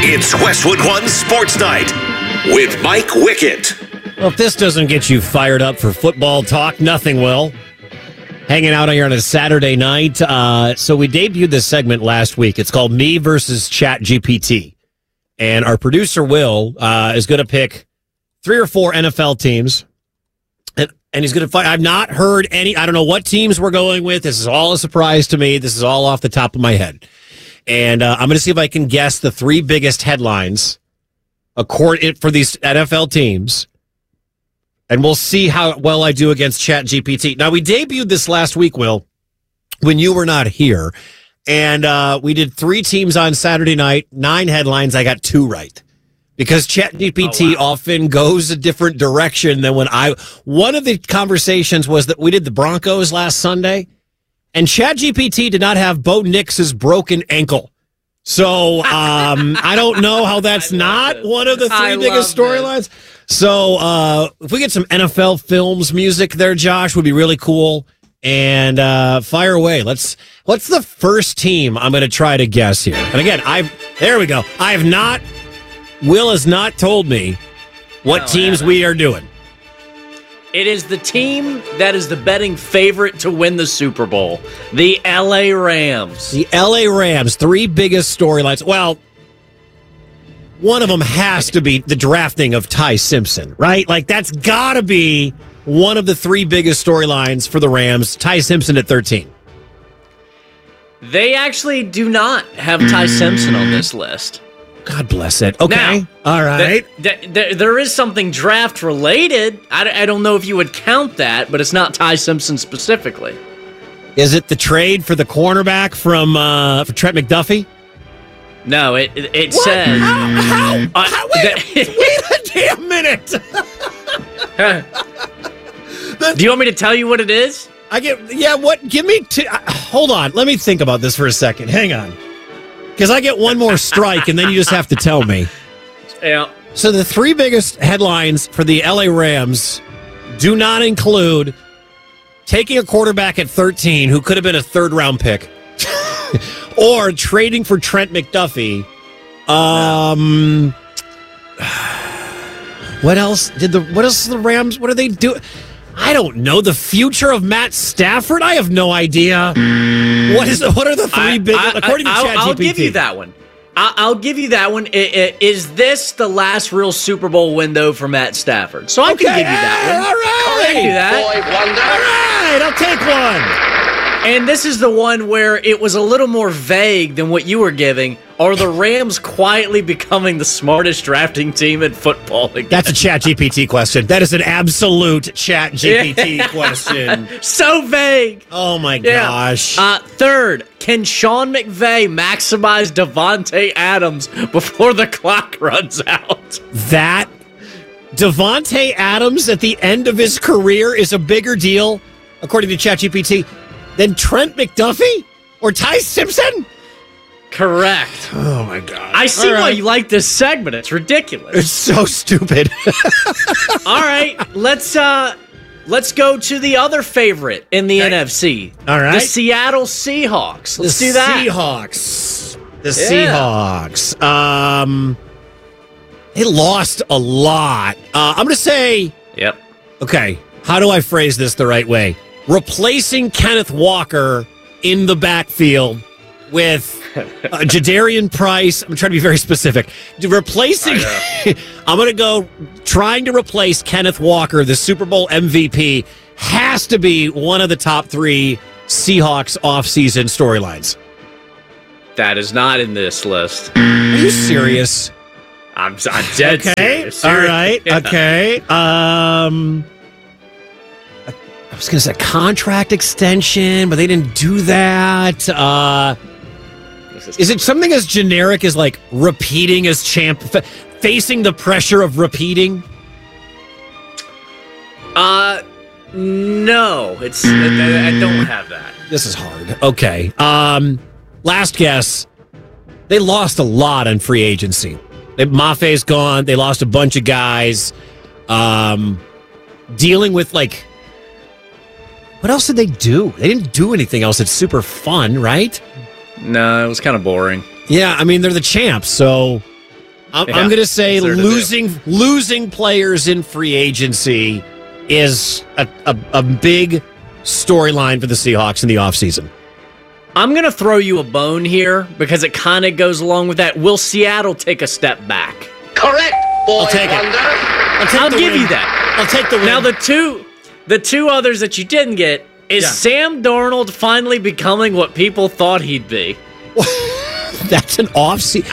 It's Westwood One Sports Night with Mike Wickett. Well, if this doesn't get you fired up for football talk, nothing will. Hanging out here on a Saturday night. So we debuted this segment last week. It's called Me versus ChatGPT. And our producer, Will, is going to pick 3 or 4 NFL teams. And he's going to find. I've not heard any. I don't know what teams we're going with. This is all a surprise to me. This is all off the top of my head. And I'm going to see if I can guess the 3 biggest headlines for these NFL teams. And we'll see how well I do against ChatGPT. Now, we debuted this last week, Will, when you were not here. And we did 3 teams on Saturday night, 9 headlines. I got 2 right. Because ChatGPT often goes a different direction than one of the conversations was that we did the Broncos last Sunday, and ChatGPT did not have Bo Nix's broken ankle. So I don't know how that's not one of the 3 biggest storylines. So if we get some NFL Films music there, Josh, would be really cool. And fire away. What's the first team I'm going to try to guess here? And again, there we go. Will has not told me what teams we are doing. It is the team that is the betting favorite to win the Super Bowl, the LA Rams. The LA Rams, 3 biggest storylines. Well, one of them has to be the drafting of Ty Simpson, right? Like, that's got to be one of the 3 biggest storylines for the Rams. Ty Simpson at 13. They actually do not have Ty Simpson on this list. God bless it. Okay. Now, all right. There is something draft related. I don't know if you would count that, but it's not Ty Simpson specifically. Is it the trade for the cornerback from for Trent McDuffie? No, it says. Wait a damn minute. Do you want me to tell you what it is? Give me hold on. Let me think about this for a second. Hang on. Because I get one more strike, and then you just have to tell me. Yeah. So the 3 biggest headlines for the LA Rams do not include taking a quarterback at 13 who could have been a 3rd-round pick, or trading for Trent McDuffie. What else? What else the Rams? What do they do? I don't know. The future of Matt Stafford? I have no idea. What are the 3 big? According to ChatGPT, I'll give you that one. I'll give you that one. Is this the last real Super Bowl window for Matt Stafford? So I can give you that one. All right. I can do that. All right. I'll take one. And this is the one where it was a little more vague than what you were giving. Are the Rams quietly becoming the smartest drafting team in football again? That's a ChatGPT question. That is an absolute ChatGPT question. So vague. Oh, my gosh. 3rd, can Sean McVay maximize Davante Adams before the clock runs out? That Davante Adams at the end of his career is a bigger deal, according to ChatGPT, than Trent McDuffie or Ty Simpson? Correct. Oh, my God. I see why you like this segment. It's ridiculous. It's so stupid. All right, let's go to the other favorite in the NFC. All right. The Seattle Seahawks. Let's do that. The Seahawks. They lost a lot. I'm going to say... Yep. Okay, how do I phrase this the right way? Replacing Kenneth Walker in the backfield with Jadarian Price. I'm trying to be very specific. Replacing, I'm going to go trying to replace Kenneth Walker, the Super Bowl MVP, has to be one of the top 3 Seahawks offseason storylines. That is not in this list. Are you serious? I'm dead serious. All right. Yeah. Okay. I was going to say contract extension, but they didn't do that. Is it something as generic as like repeating as champ, facing the pressure of repeating? No, I don't have that. This is hard. Okay. Last guess. They lost a lot on free agency. Maffe's gone. They lost a bunch of guys. Dealing with like, what else did they do? They didn't do anything else. It's super fun, right? No, it was kind of boring. Yeah, I mean, they're the champs, so I'm going to say losing players in free agency is a big storyline for the Seahawks in the offseason. I'm going to throw you a bone here because it kind of goes along with that. Will Seattle take a step back? Correct, boy. I'll take it. I'll give you that. I'll take the win. Now, the two others that you didn't get is Sam Darnold finally becoming what people thought he'd be. That's an off-season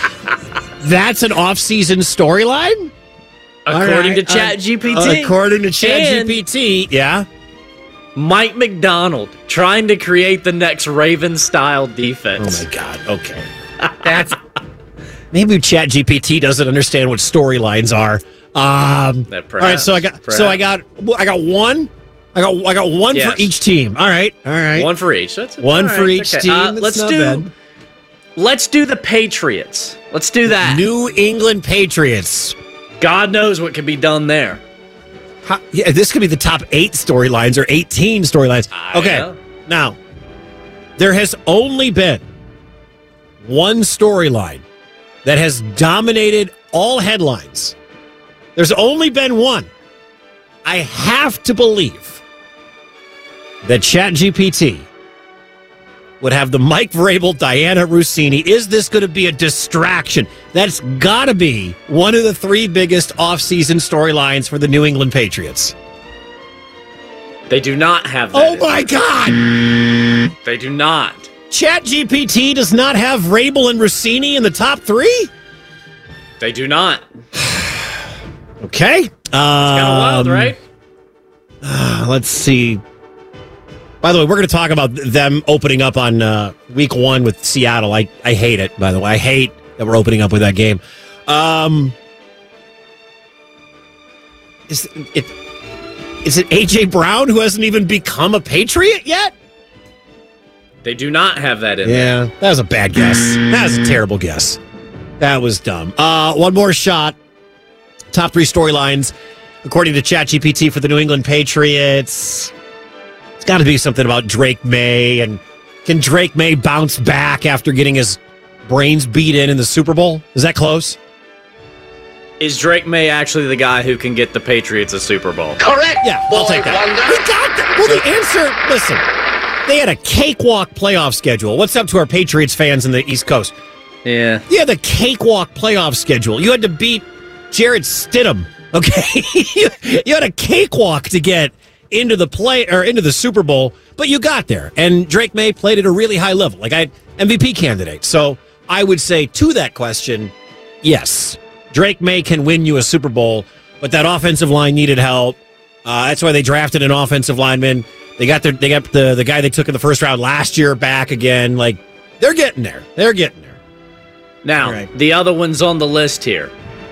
storyline? According to ChatGPT. According to ChatGPT, yeah. Mike McDonald trying to create the next Raven-style defense. Oh, my God. Okay. Maybe ChatGPT doesn't understand what storylines are. All right, so I got one. I got one for each team. All right. One for each. That's one for each team. Let's do the Patriots. Let's do that. New England Patriots. God knows what can be done there. This could be the top 8 storylines or 18 storylines. Okay. Now, there has only been one storyline that has dominated all headlines. There's only been one. I have to believe that ChatGPT would have the Mike Vrabel, Diana Rossini. Is this going to be a distraction? That's got to be one of the 3 biggest offseason storylines for the New England Patriots. They do not have that. Oh, my God. They do not. ChatGPT does not have Vrabel and Rossini in the top 3? They do not. Okay. It's kind of wild, right? Let's see. By the way, we're going to talk about them opening up on week 1 with Seattle. I hate it, by the way. I hate that we're opening up with that game. Is it A.J. Brown who hasn't even become a Patriot yet? They do not have that in there. Yeah, that was a bad guess. That was a terrible guess. That was dumb. One more shot. Top 3 storylines, according to ChatGPT for the New England Patriots. It's got to be something about Drake May. And can Drake May bounce back after getting his brains beat in the Super Bowl? Is that close? Is Drake May actually the guy who can get the Patriots a Super Bowl? Correct. Yeah, I'll take that. We got that. Well, the answer, listen, they had a cakewalk playoff schedule. What's up to our Patriots fans in the East Coast? Yeah. You had the cakewalk playoff schedule. You had to beat Jared Stidham, okay? you had a cakewalk to get into the Super Bowl, but you got there. And Drake May played at a really high level, like MVP candidate. So I would say to that question, yes, Drake May can win you a Super Bowl, but that offensive line needed help. That's why they drafted an offensive lineman. They got the guy they took in the first round last year back again. Like, they're getting there. They're getting there. Now, the other one's on the list here.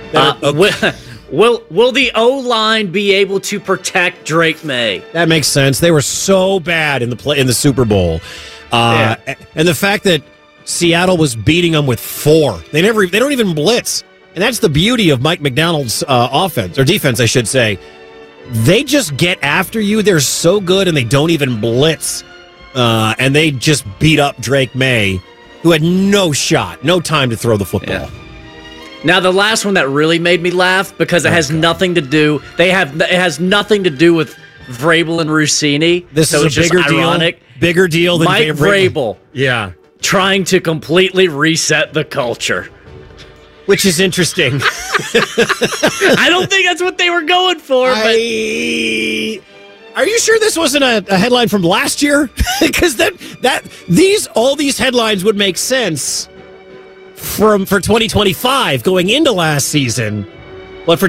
Will the O-line be able to protect Drake May? That makes sense. They were so bad in the Super Bowl, and the fact that Seattle was beating them with 4. They don't even blitz, and that's the beauty of Mike McDonald's offense or defense, I should say. They just get after you. They're so good, and they don't even blitz, and they just beat up Drake May, who had no shot, no time to throw the football. Yeah. Now, the last one that really made me laugh because it has nothing to do. It has nothing to do with Vrabel and Rossini. This is a bigger ironic deal. Bigger deal than Mike Vrabel. Yeah, trying to completely reset the culture, which is interesting. I don't think that's what they were going for. Are you sure this wasn't a headline from last year? Because all these headlines would make sense for 2025 going into last season.